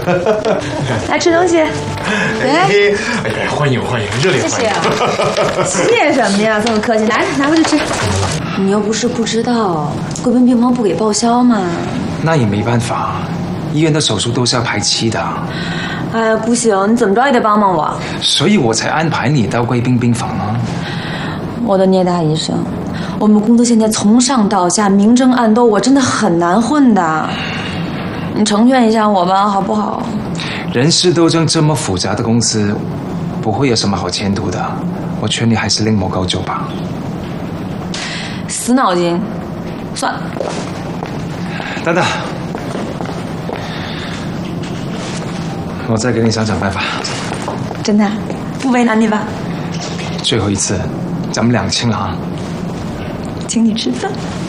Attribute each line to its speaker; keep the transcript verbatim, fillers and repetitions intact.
Speaker 1: 来吃东西。来，
Speaker 2: 哎呀，欢迎欢迎，热烈欢迎！
Speaker 1: 谢什么呀，这么客气，来拿回去吃。你又不是不知道，贵宾病房不给报销嘛。
Speaker 3: 那也没办法，医院的手术都是要排期的。
Speaker 1: 哎，不行，你怎么着也得帮帮我。
Speaker 3: 所以我才安排你到贵宾病房啊。
Speaker 1: 我的聂大医生，我们公司现在从上到下明争暗斗，我真的很难混的。你成全一下我吧，好不好？
Speaker 3: 人事斗争这么复杂的公司，不会有什么好前途的。我劝你还是另谋高就吧。
Speaker 1: 死脑筋，算了。
Speaker 3: 等等，我再给你想想办法。
Speaker 1: 真的，不为难你吧？
Speaker 3: 最后一次，咱们两清了啊。
Speaker 1: 请你吃饭。